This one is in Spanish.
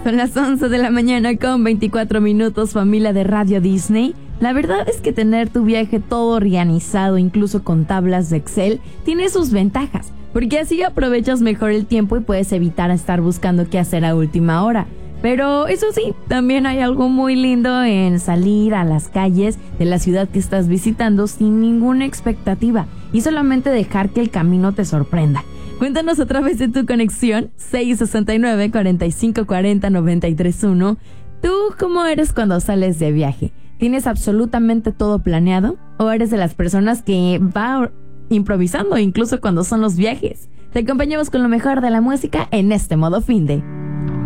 Son las 11 de la mañana con 24 minutos, familia de Radio Disney. La verdad es que tener tu viaje todo organizado, incluso con tablas de Excel, tiene sus ventajas, porque así aprovechas mejor el tiempo y puedes evitar estar buscando qué hacer a última hora. Pero eso sí, también hay algo muy lindo en salir a las calles de la ciudad que estás visitando sin ninguna expectativa y solamente dejar que el camino te sorprenda. Cuéntanos a través de tu conexión 669-4540-931. ¿Tú cómo eres cuando sales de viaje? ¿Tienes absolutamente todo planeado? ¿O eres de las personas que va improvisando incluso cuando son los viajes? Te acompañamos con lo mejor de la música en este modo finde.